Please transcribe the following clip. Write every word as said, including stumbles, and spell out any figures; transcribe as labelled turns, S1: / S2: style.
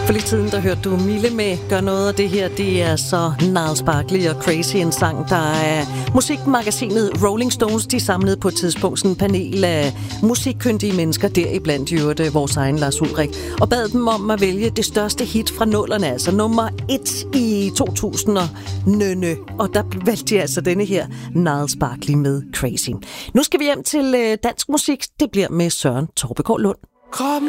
S1: For lidt tiden, der hørte du Mille med Gør noget af det her. Det er så Gnarls Barkley og Crazy, en sang, der er musikmagasinet Rolling Stones. De samlede på et tidspunkt sådan en panel af musikkyndige mennesker, deriblandt jo det vores egen Lars Ulrik, og bad dem om at vælge det største hit fra nullerne, altså nummer et i to tusind og nønne. Og der valgte de altså denne her Gnarls Barkley med Crazy. Nu skal vi hjem til dansk musik. Det bliver med Søren Torbegaard Lund.